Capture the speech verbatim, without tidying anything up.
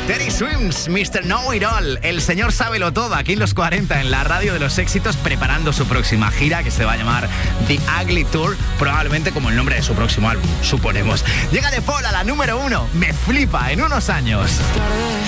Teddy Swims, mister Know It All, el señor sábelo todo, aquí en los cuarenta, en la radio de los éxitos, preparando su próxima gira, que se va a llamar The Ugly Tour, probablemente como el nombre de su próximo álbum, suponemos. Llega de Paul a la número uno, me flipa en unos años.